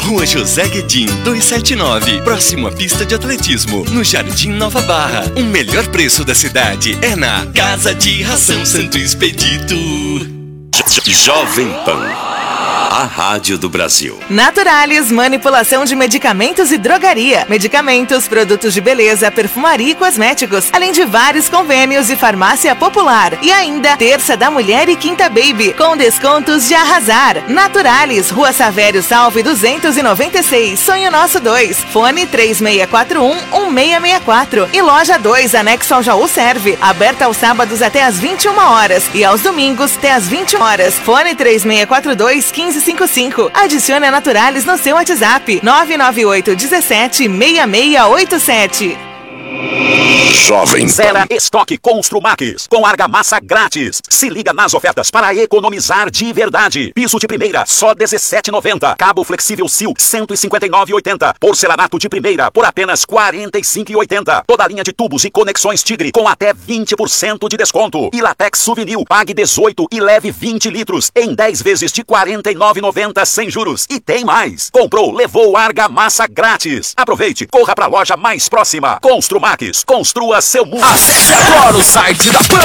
Rua José Guedin, 279, próximo à pista de atletismo, no Jardim Nova Barra. O melhor preço da cidade é na Casa de Ração Santo Expedito. Jovem Pan, a rádio do Brasil. Naturalis, manipulação de medicamentos e drogaria. Medicamentos, produtos de beleza, perfumaria e cosméticos. Além de vários convênios e farmácia popular. E ainda, Terça da Mulher e Quinta Baby, com descontos de arrasar. Naturalis, Rua Savério Salve 296, Sonho Nosso 2. Fone 3641-1664. E Loja 2, anexo ao Jaú Serve. Aberta aos sábados até às 21 horas. E aos domingos até às 20 horas. Fone 3642-1555. Adicione a Naturalis no seu WhatsApp 998 17 6687. Jovem Zera Estoque Construmax com argamassa grátis. Se liga nas ofertas para economizar de verdade. Piso de primeira, só R$17,90. Cabo flexível Sil, R$159,80. Porcelanato de primeira, por apenas R$45,80. Toda a linha de tubos e conexões Tigre com até 20% de desconto. E Latex Souvenir, pague 18 e leve 20 litros em 10 vezes de R$49,90 sem juros. E tem mais. Comprou, levou argamassa grátis. Aproveite, corra para a loja mais próxima. Construmax, construa seu mundo. Acesse agora o site da PAN,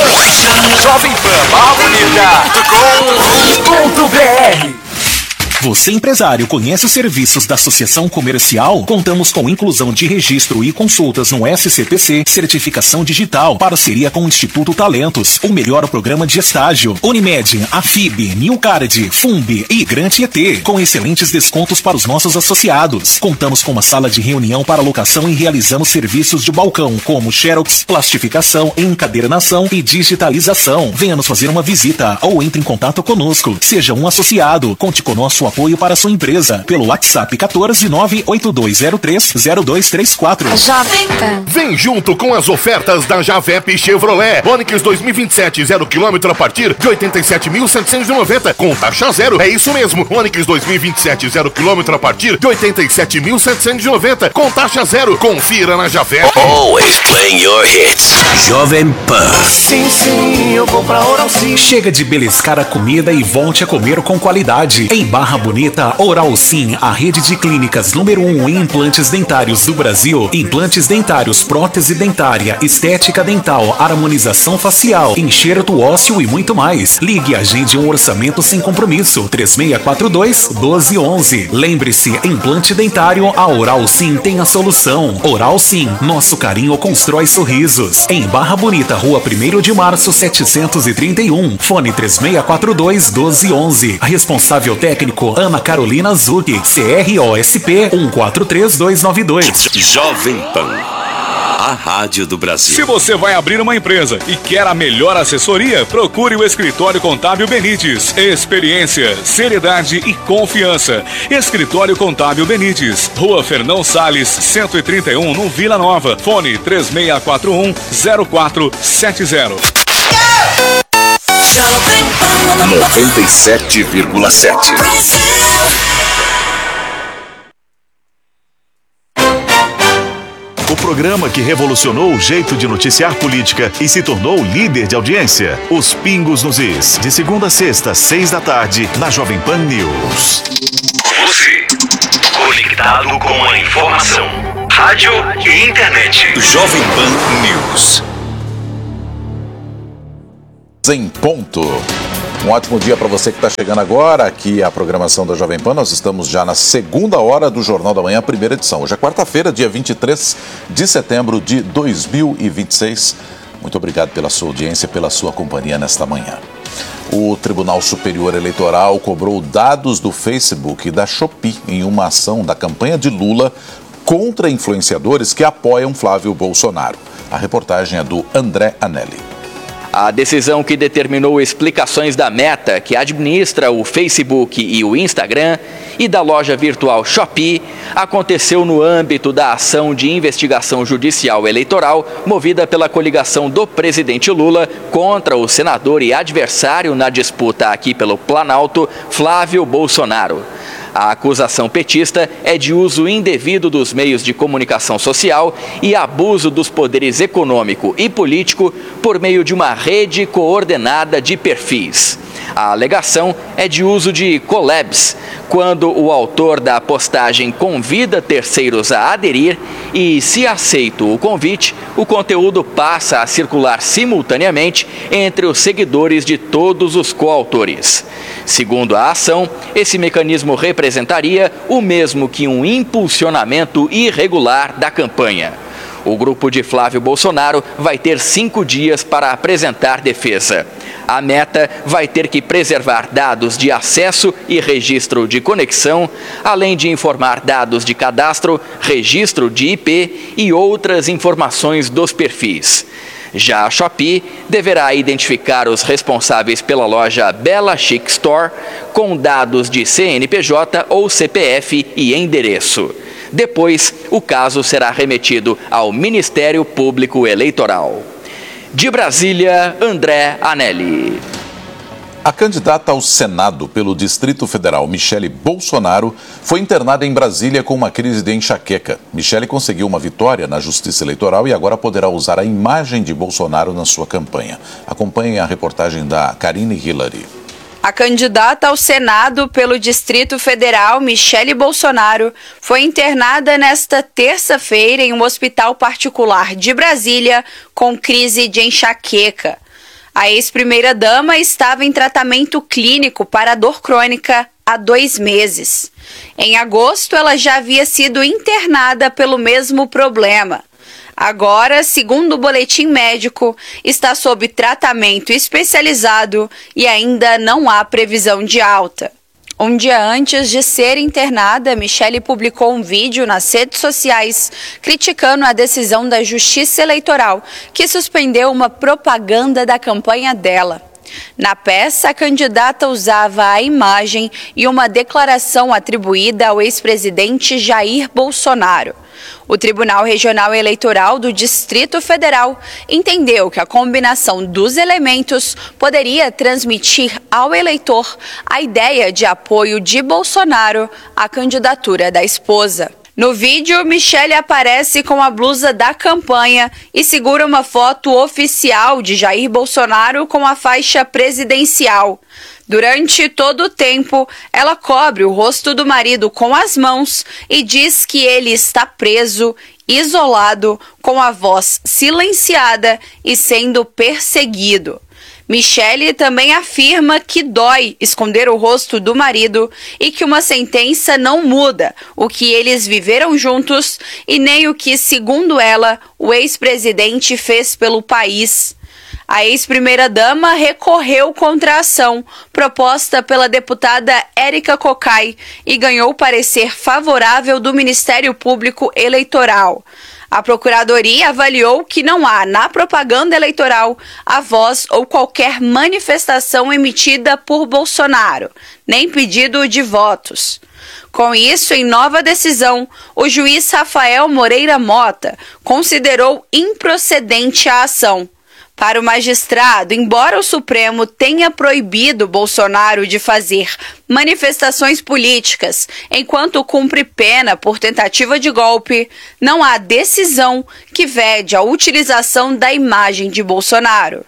jovempan.com.br. Você, empresário, conhece os serviços da Associação Comercial? Contamos com inclusão de registro e consultas no SCPC, certificação digital, parceria com o Instituto Talentos, o melhor programa de estágio, Unimed, Afib, Newcard, Fumbi e Grant ET, com excelentes descontos para os nossos associados. Contamos com uma sala de reunião para locação e realizamos serviços de balcão, como xerox, plastificação, encadernação e digitalização. Venha nos fazer uma visita ou entre em contato conosco. Seja um associado. Conte com nosso apoio para sua empresa pelo WhatsApp 14982030234. Jovem Pan. Vem junto com as ofertas da Javep Chevrolet. Onix 2027, 0 km a partir de 87.790 com taxa zero. É isso mesmo. Onix 2027, 0 km a partir de 87.790 com taxa zero. Confira na Javep. Always playing your hits. Jovem Pan. Sim, eu vou pra Oral Sim. Chega de beliscar a comida e volte a comer com qualidade. Em Barra Bonita, Oral Sim, a rede de clínicas número 1 em implantes dentários do Brasil. Implantes dentários, prótese dentária, estética dental, harmonização facial, enxerto ósseo e muito mais. Ligue e agende um orçamento sem compromisso. 3642-1211. Lembre-se, implante dentário, a Oral Sim tem a solução. Oral Sim, nosso carinho constrói sorrisos. Em Barra Bonita, Rua 1º de Março, 731. Fone 3642-1211. Responsável técnico Ana Carolina Zucchi, CROSP 143292. Jovem Pan, a rádio do Brasil. Se você vai abrir uma empresa e quer a melhor assessoria, procure o Escritório Contábil Benites. Experiência, seriedade e confiança. Escritório Contábil Benites, Rua Fernão Salles, 131, no Vila Nova. Fone 3641-0470. 97,7. O programa que revolucionou o jeito de noticiar política e se tornou líder de audiência. Os Pingos nos Is. De segunda a sexta, 6 da tarde, na Jovem Pan News. Você, conectado com a informação. Rádio e internet. Jovem Pan News. Em ponto. Um ótimo dia para você que está chegando agora aqui à programação da Jovem Pan. Nós estamos já na segunda hora do Jornal da Manhã, primeira edição. Hoje é quarta-feira, dia 23 de setembro de 2026. Muito obrigado pela sua audiência, pela sua companhia nesta manhã. O Tribunal Superior Eleitoral cobrou dados do Facebook e da Shopee em uma ação da campanha de Lula contra influenciadores que apoiam Flávio Bolsonaro. A reportagem é do André Anelli. A decisão que determinou explicações da Meta, que administra o Facebook e o Instagram, e da loja virtual Shopee, aconteceu no âmbito da ação de investigação judicial eleitoral movida pela coligação do presidente Lula contra o senador e adversário na disputa aqui pelo Planalto, Flávio Bolsonaro. A acusação petista é de uso indevido dos meios de comunicação social e abuso dos poderes econômico e político por meio de uma rede coordenada de perfis. A alegação é de uso de collabs, quando o autor da postagem convida terceiros a aderir e, se aceito o convite, o conteúdo passa a circular simultaneamente entre os seguidores de todos os coautores. Segundo a ação, esse mecanismo representaria o mesmo que um impulsionamento irregular da campanha. O grupo de Flávio Bolsonaro vai ter 5 dias para apresentar defesa. A Meta vai ter que preservar dados de acesso e registro de conexão, além de informar dados de cadastro, registro de IP e outras informações dos perfis. Já a Shopee deverá identificar os responsáveis pela loja Bela Chic Store com dados de CNPJ ou CPF e endereço. Depois, o caso será remetido ao Ministério Público Eleitoral. De Brasília, André Anelli. A candidata ao Senado pelo Distrito Federal, Michele Bolsonaro, foi internada em Brasília com uma crise de enxaqueca. Michele conseguiu uma vitória na Justiça Eleitoral e agora poderá usar a imagem de Bolsonaro na sua campanha. Acompanhem a reportagem da Karine Hillary. A candidata ao Senado pelo Distrito Federal, Michele Bolsonaro, foi internada nesta terça-feira em um hospital particular de Brasília com crise de enxaqueca. A ex-primeira-dama estava em tratamento clínico para dor crônica há 2 meses. Em agosto, ela já havia sido internada pelo mesmo problema. Agora, segundo o boletim médico, está sob tratamento especializado e ainda não há previsão de alta. Um dia antes de ser internada, Michele publicou um vídeo nas redes sociais criticando a decisão da Justiça Eleitoral, que suspendeu uma propaganda da campanha dela. Na peça, a candidata usava a imagem e uma declaração atribuída ao ex-presidente Jair Bolsonaro. O Tribunal Regional Eleitoral do Distrito Federal entendeu que a combinação dos elementos poderia transmitir ao eleitor a ideia de apoio de Bolsonaro à candidatura da esposa. No vídeo, Michele aparece com a blusa da campanha e segura uma foto oficial de Jair Bolsonaro com a faixa presidencial. Durante todo o tempo, ela cobre o rosto do marido com as mãos e diz que ele está preso, isolado, com a voz silenciada e sendo perseguido. Michele também afirma que dói esconder o rosto do marido e que uma sentença não muda o que eles viveram juntos e nem o que, segundo ela, o ex-presidente fez pelo país. A ex-primeira-dama recorreu contra a ação proposta pela deputada Érica Cocai e ganhou parecer favorável do Ministério Público Eleitoral. A Procuradoria avaliou que não há na propaganda eleitoral a voz ou qualquer manifestação emitida por Bolsonaro, nem pedido de votos. Com isso, em nova decisão, o juiz Rafael Moreira Mota considerou improcedente a ação. Para o magistrado, embora o Supremo tenha proibido Bolsonaro de fazer manifestações políticas enquanto cumpre pena por tentativa de golpe, não há decisão que vede a utilização da imagem de Bolsonaro.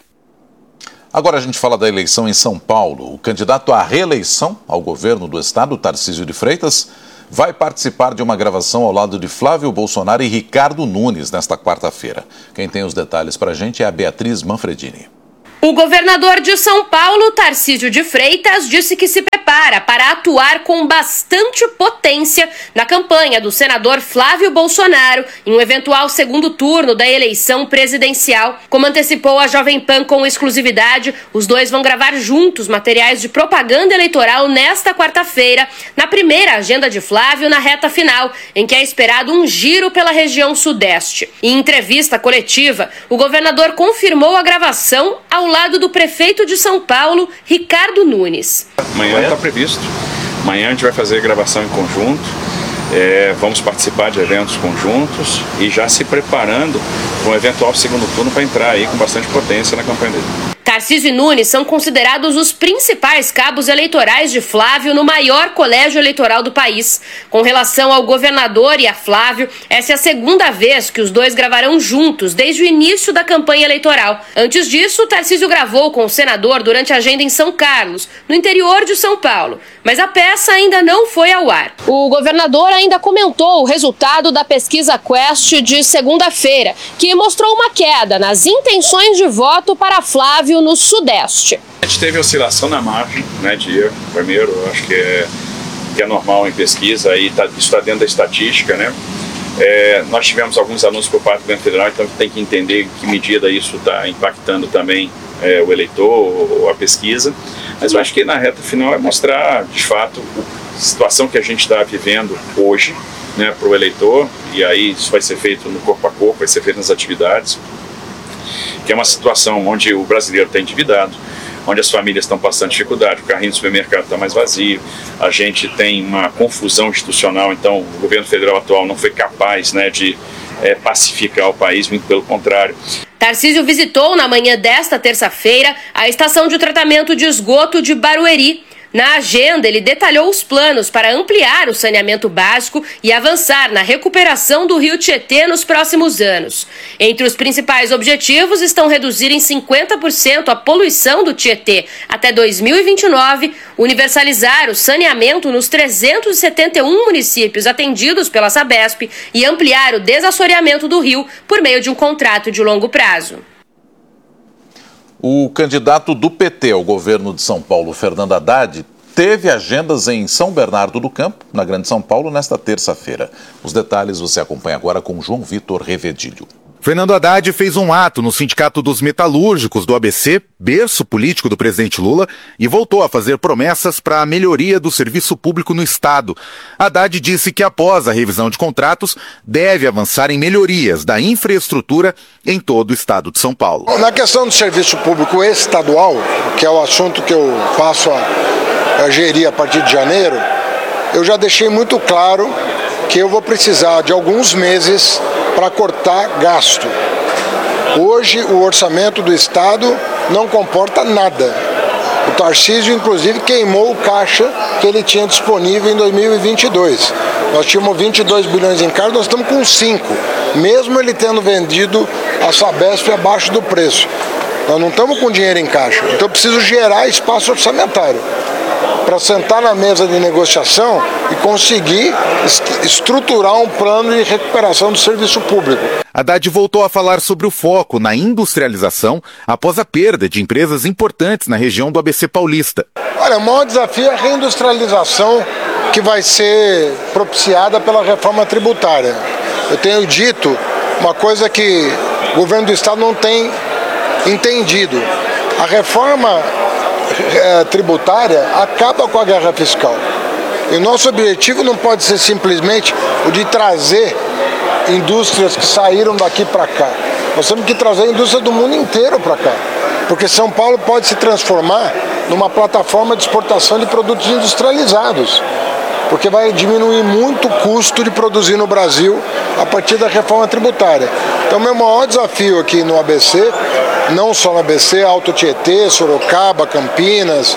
Agora a gente fala da eleição em São Paulo. O candidato à reeleição ao governo do estado, Tarcísio de Freitas, vai participar de uma gravação ao lado de Flávio Bolsonaro e Ricardo Nunes nesta quarta-feira. Quem tem os detalhes para a gente é a Beatriz Manfredini. O governador de São Paulo, Tarcísio de Freitas, disse que se prepara para atuar com bastante potência na campanha do senador Flávio Bolsonaro em um eventual segundo turno da eleição presidencial. Como antecipou a Jovem Pan com exclusividade, os dois vão gravar juntos materiais de propaganda eleitoral nesta quarta-feira, na primeira agenda de Flávio na reta final, em que é esperado um giro pela região sudeste. Em entrevista coletiva, o governador confirmou a gravação ao lado do prefeito de São Paulo, Ricardo Nunes. Amanhã está previsto. Amanhã a gente vai fazer gravação em conjunto. Vamos participar de eventos conjuntos e já se preparando para um eventual segundo turno para entrar aí com bastante potência na campanha dele. Tarcísio e Nunes são considerados os principais cabos eleitorais de Flávio no maior colégio eleitoral do país. Com relação ao governador e a Flávio, essa é a segunda vez que os dois gravarão juntos desde o início da campanha eleitoral. Antes disso, Tarcísio gravou com o senador durante a agenda em São Carlos, no interior de São Paulo. Mas a peça ainda não foi ao ar. O governador ainda comentou o resultado da pesquisa Quest de segunda-feira, que mostrou uma queda nas intenções de voto para Flávio no Sudeste. A gente teve oscilação na margem, né, de erro. Primeiro, eu acho que é normal em pesquisa, aí isso está dentro da estatística, né? Nós tivemos alguns anúncios por parte do governo federal, então tem que entender em que medida isso está impactando também o eleitor ou a pesquisa. Mas eu acho que na reta final é mostrar, de fato, a situação que a gente está vivendo hoje, né, para o eleitor, e aí isso vai ser feito no corpo a corpo, vai ser feito nas atividades, que é uma situação onde o brasileiro está endividado, onde as famílias estão passando dificuldade, o carrinho do supermercado está mais vazio, a gente tem uma confusão institucional, então o governo federal atual não foi capaz, né, de pacificar o país, muito pelo contrário. Tarcísio visitou na manhã desta terça-feira a estação de tratamento de esgoto de Barueri. Na agenda, ele detalhou os planos para ampliar o saneamento básico e avançar na recuperação do rio Tietê nos próximos anos. Entre os principais objetivos estão reduzir em 50% a poluição do Tietê até 2029, universalizar o saneamento nos 371 municípios atendidos pela Sabesp e ampliar o desassoreamento do rio por meio de um contrato de longo prazo. O candidato do PT ao governo de São Paulo, Fernando Haddad, teve agendas em São Bernardo do Campo, na Grande São Paulo, nesta terça-feira. Os detalhes você acompanha agora com João Vitor Revedilho. Fernando Haddad fez um ato no Sindicato dos Metalúrgicos do ABC, berço político do presidente Lula, e voltou a fazer promessas para a melhoria do serviço público no Estado. Haddad disse que após a revisão de contratos, deve avançar em melhorias da infraestrutura em todo o Estado de São Paulo. Na questão do serviço público estadual, que é o assunto que eu passo a gerir a partir de janeiro, eu já deixei muito claro que eu vou precisar de alguns meses para cortar gasto. Hoje o orçamento do Estado não comporta nada. O Tarcísio, inclusive, queimou o caixa que ele tinha disponível em 2022. Nós tínhamos 22 bilhões em caixa, nós estamos com 5, mesmo ele tendo vendido a Sabesp abaixo do preço. Nós não estamos com dinheiro em caixa, então eu preciso gerar espaço orçamentário para sentar na mesa de negociação e conseguir estruturar um plano de recuperação do serviço público. Haddad voltou a falar sobre o foco na industrialização após a perda de empresas importantes na região do ABC paulista. Olha, o maior desafio é a reindustrialização que vai ser propiciada pela reforma tributária. Eu tenho dito uma coisa que o governo do Estado não tem entendido. A reforma tributária acaba com a guerra fiscal. E o nosso objetivo não pode ser simplesmente o de trazer indústrias que saíram daqui para cá. Nós temos que trazer a indústria do mundo inteiro para cá. Porque São Paulo pode se transformar numa plataforma de exportação de produtos industrializados. Porque vai diminuir muito o custo de produzir no Brasil a partir da reforma tributária. Então, meu maior desafio aqui no ABC, não só no ABC, Alto Tietê, Sorocaba, Campinas,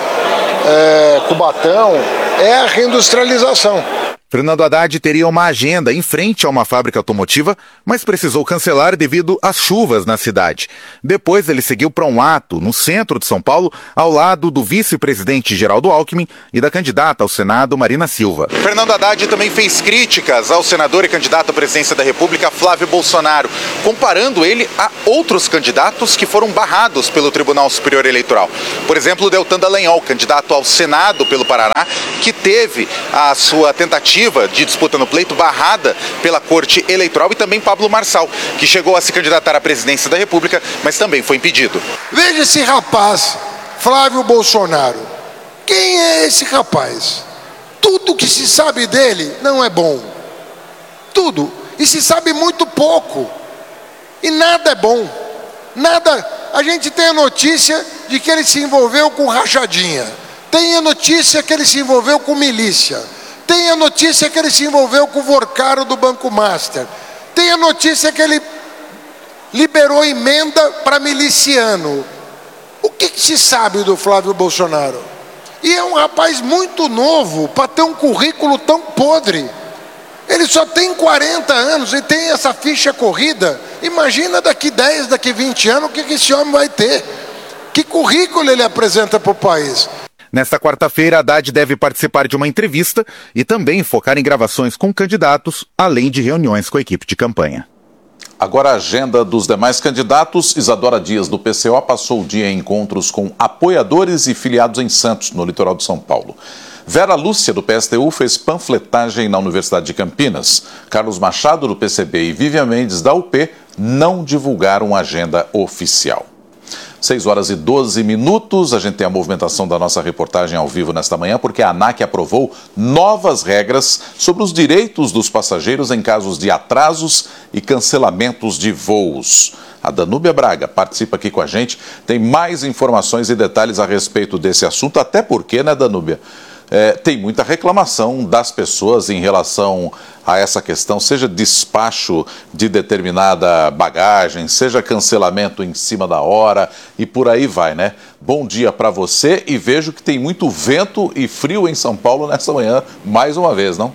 Cubatão, é a reindustrialização. Fernando Haddad teria uma agenda em frente a uma fábrica automotiva, mas precisou cancelar devido às chuvas na cidade. Depois ele seguiu para um ato no centro de São Paulo, ao lado do vice-presidente Geraldo Alckmin e da candidata ao Senado, Marina Silva. Fernando Haddad também fez críticas ao senador e candidato à presidência da República, Flávio Bolsonaro, comparando ele a outros candidatos que foram barrados pelo Tribunal Superior Eleitoral. Por exemplo, o Deltan Dallagnol, candidato ao Senado pelo Paraná, que teve a sua tentativa de disputa no pleito barrada pela Corte Eleitoral, e também Pablo Marçal, que chegou a se candidatar à presidência da República, mas também foi impedido. Veja esse rapaz, Flávio Bolsonaro. Quem é esse rapaz? Tudo que se sabe dele não é bom. Tudo. E se sabe muito pouco. E nada é bom. Nada. A gente tem a notícia de que ele se envolveu com rachadinha. Tem a notícia que ele se envolveu com milícia. Tem a notícia que ele se envolveu com o Vorcaro do Banco Master. Tem a notícia que ele liberou emenda para miliciano. O que se sabe do Flávio Bolsonaro? E é um rapaz muito novo para ter um currículo tão podre. Ele só tem 40 anos e tem essa ficha corrida. Imagina daqui 10, daqui 20 anos o que esse homem vai ter. Que currículo ele apresenta para o país? Nesta quarta-feira, Haddad deve participar de uma entrevista e também focar em gravações com candidatos, além de reuniões com a equipe de campanha. Agora a agenda dos demais candidatos. Isadora Dias, do PCO, passou o dia em encontros com apoiadores e filiados em Santos, no litoral de São Paulo. Vera Lúcia, do PSTU, fez panfletagem na Universidade de Campinas. Carlos Machado, do PCB, e Vivian Mendes, da UP, não divulgaram agenda oficial. 6h12, a gente tem a movimentação da nossa reportagem ao vivo nesta manhã, porque a ANAC aprovou novas regras sobre os direitos dos passageiros em casos de atrasos e cancelamentos de voos. A Danúbia Braga participa aqui com a gente, tem mais informações e detalhes a respeito desse assunto, até porque, né, Danúbia, tem muita reclamação das pessoas em relação a essa questão, seja despacho de determinada bagagem, seja cancelamento em cima da hora e por aí vai, né? Bom dia para você e vejo que tem muito vento e frio em São Paulo nessa manhã, mais uma vez, não?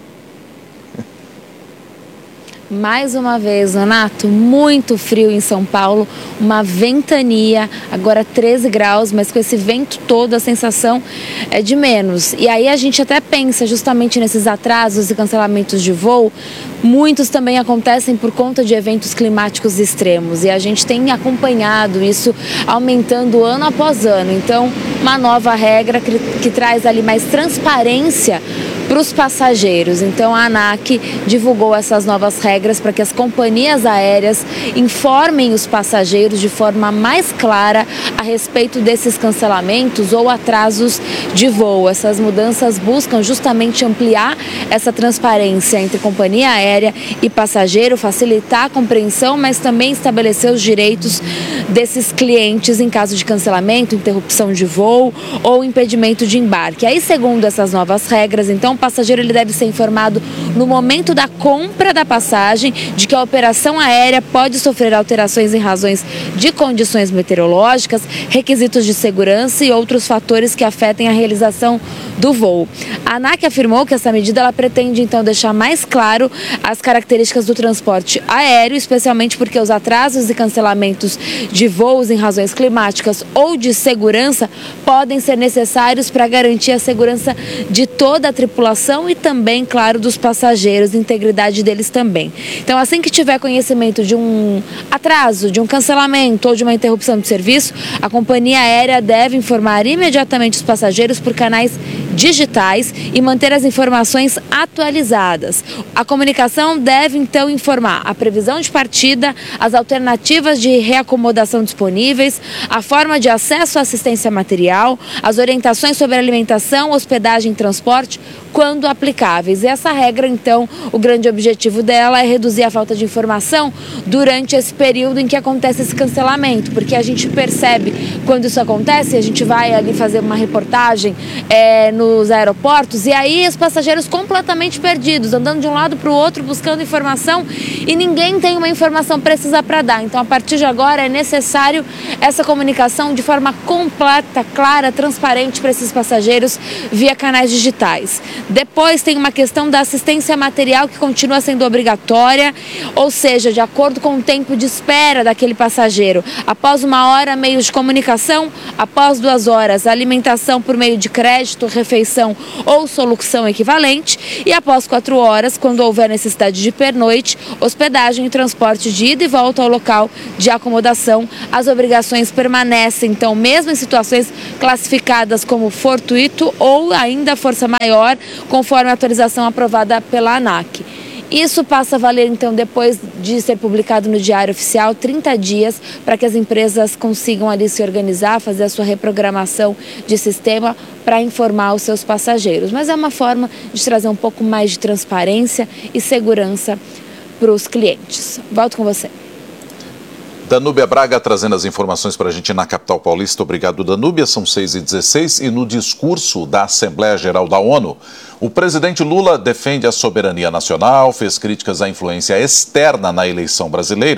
Mais uma vez, Renato, muito frio em São Paulo, uma ventania, agora 13 graus, mas com esse vento todo a sensação é de menos. E aí a gente até pensa justamente nesses atrasos e cancelamentos de voo, muitos também acontecem por conta de eventos climáticos extremos e a gente tem acompanhado isso aumentando ano após ano. Então, uma nova regra que traz ali mais transparência para os passageiros. Então a ANAC divulgou essas novas regras para que as companhias aéreas informem os passageiros de forma mais clara a respeito desses cancelamentos ou atrasos de voo. Essas mudanças buscam justamente ampliar essa transparência entre companhia aérea e passageiro, facilitar a compreensão, mas também estabelecer os direitos desses clientes em caso de cancelamento, interrupção de voo ou impedimento de embarque. Aí, segundo essas novas regras, então, o passageiro ele deve ser informado no momento da compra da passagem de que a operação aérea pode sofrer alterações em razões de condições meteorológicas, requisitos de segurança e outros fatores que afetem a realização do voo. A ANAC afirmou que essa medida ela pretende então deixar mais claro as características do transporte aéreo, especialmente porque os atrasos e cancelamentos de voos em razões climáticas ou de segurança podem ser necessários para garantir a segurança de toda a tripulação e também, claro, dos passageiros, a integridade deles também. Então, assim que tiver conhecimento de um atraso, de um cancelamento ou de uma interrupção de serviço, a companhia aérea deve informar imediatamente os passageiros por canais digitais e manter as informações atualizadas. A comunicação deve, então, informar a previsão de partida, as alternativas de reacomodação disponíveis, a forma de acesso à assistência material, as orientações sobre alimentação, hospedagem e transporte, quando aplicáveis. E essa regra, então, o grande objetivo dela é reduzir a falta de informação durante esse período em que acontece esse cancelamento, porque a gente percebe quando isso acontece, a gente vai ali fazer uma reportagem nos aeroportos e aí os passageiros completamente perdidos, andando de um lado para o outro, buscando informação e ninguém tem uma informação precisa para dar. Então, a partir de agora, é necessário essa comunicação de forma completa, clara, transparente para esses passageiros via canais digitais. Depois tem uma questão da assistência material que continua sendo obrigatória, ou seja, de acordo com o tempo de espera daquele passageiro. Após 1 hora, meios de comunicação, após 2 horas, alimentação por meio de crédito, refeição ou solução equivalente e após 4 horas, quando houver necessidade de pernoite, hospedagem e transporte de ida e volta ao local de acomodação. As obrigações permanecem, então, mesmo em situações classificadas como fortuito ou ainda força maior, conforme a atualização aprovada pela ANAC. Isso passa a valer, então, depois de ser publicado no Diário Oficial, 30 dias para que as empresas consigam ali se organizar, fazer a sua reprogramação de sistema para informar os seus passageiros. Mas é uma forma de trazer um pouco mais de transparência e segurança para os clientes. Volto com você. Danúbia Braga trazendo as informações para a gente na capital paulista. Obrigado, Danúbia. São 6h16 e no discurso da Assembleia Geral da ONU, o presidente Lula defende a soberania nacional, fez críticas à influência externa na eleição brasileira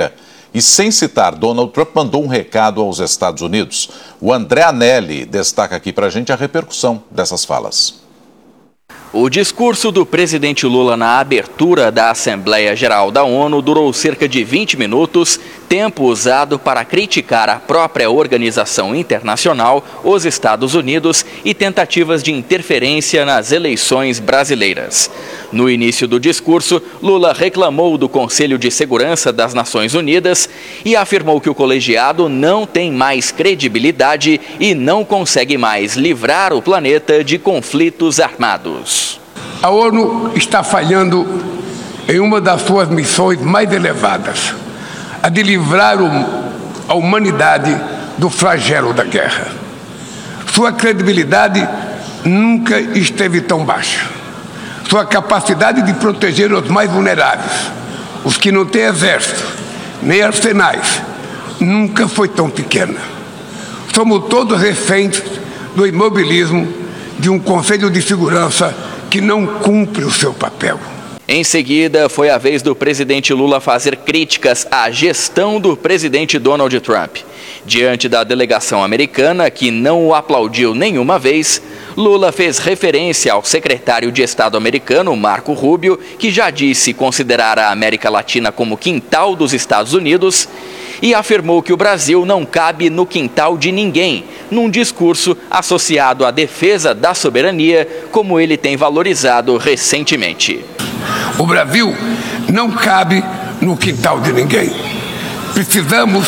e, sem citar Donald Trump, mandou um recado aos Estados Unidos. O André Anelli destaca aqui para a gente a repercussão dessas falas. O discurso do presidente Lula na abertura da Assembleia Geral da ONU durou cerca de 20 minutos, tempo usado para criticar a própria organização internacional, os Estados Unidos e tentativas de interferência nas eleições brasileiras. No início do discurso, Lula reclamou do Conselho de Segurança das Nações Unidas e afirmou que o colegiado não tem mais credibilidade e não consegue mais livrar o planeta de conflitos armados. A ONU está falhando em uma das suas missões mais elevadas, a de livrar a humanidade do flagelo da guerra. Sua credibilidade nunca esteve tão baixa. Sua capacidade de proteger os mais vulneráveis, os que não têm exército, nem arsenais, nunca foi tão pequena. Somos todos reféns do imobilismo de um Conselho de Segurança que não cumpre o seu papel. Em seguida, foi a vez do presidente Lula fazer críticas à gestão do presidente Donald Trump. Diante da delegação americana, que não o aplaudiu nenhuma vez, Lula fez referência ao secretário de Estado americano, Marco Rubio, que já disse considerar a América Latina como quintal dos Estados Unidos, e afirmou que o Brasil não cabe no quintal de ninguém, num discurso associado à defesa da soberania, como ele tem valorizado recentemente. O Brasil não cabe no quintal de ninguém. Precisamos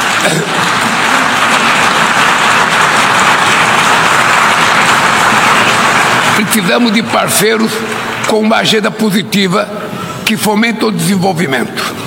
de parceiros com uma agenda positiva que fomenta o desenvolvimento.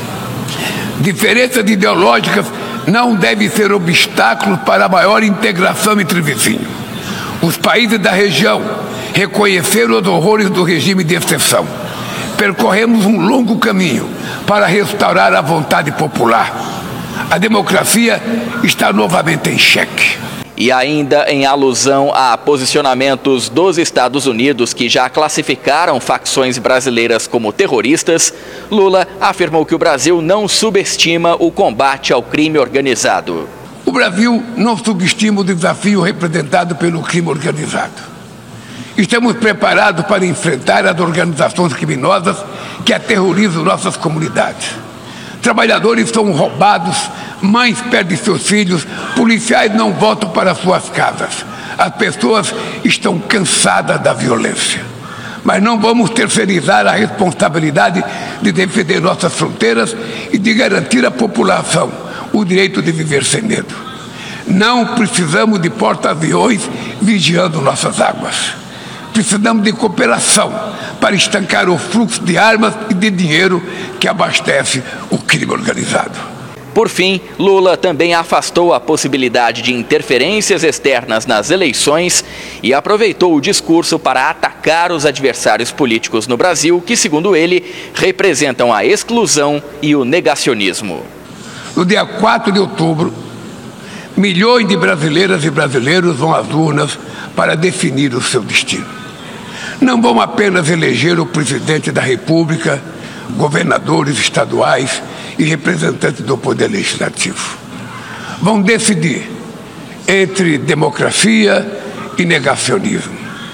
Diferenças ideológicas não devem ser obstáculos para a maior integração entre vizinhos. Os países da região reconheceram os horrores do regime de exceção. Percorremos um longo caminho para restaurar a vontade popular. A democracia está novamente em xeque. E ainda em alusão a posicionamentos dos Estados Unidos que já classificaram facções brasileiras como terroristas, Lula afirmou que o Brasil não subestima o combate ao crime organizado. O Brasil não subestima o desafio representado pelo crime organizado. Estamos preparados para enfrentar as organizações criminosas que aterrorizam nossas comunidades. Trabalhadores são roubados, mães perdem seus filhos, policiais não voltam para suas casas. As pessoas estão cansadas da violência. Mas não vamos terceirizar a responsabilidade de defender nossas fronteiras e de garantir à população o direito de viver sem medo. Não precisamos de porta-aviões vigiando nossas águas. Precisamos de cooperação para estancar o fluxo de armas e de dinheiro que abastece o crime organizado. Por fim, Lula também afastou a possibilidade de interferências externas nas eleições e aproveitou o discurso para atacar os adversários políticos no Brasil, que, segundo ele, representam a exclusão e o negacionismo. No dia 4 de outubro, milhões de brasileiras e brasileiros vão às urnas para definir o seu destino. Não vão apenas eleger o presidente da República, governadores estaduais e representantes do Poder Legislativo. Vão decidir entre democracia e negacionismo.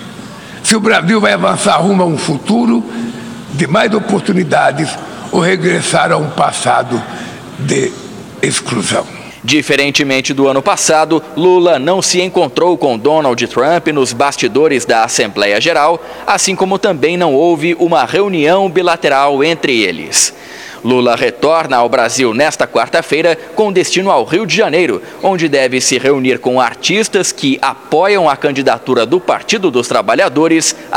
Se o Brasil vai avançar rumo a um futuro de mais oportunidades ou regressar a um passado de exclusão. Diferentemente do ano passado, Lula não se encontrou com Donald Trump nos bastidores da Assembleia Geral, assim como também não houve uma reunião bilateral entre eles. Lula retorna ao Brasil nesta quarta-feira com destino ao Rio de Janeiro, onde deve se reunir com artistas que apoiam a candidatura do Partido dos Trabalhadores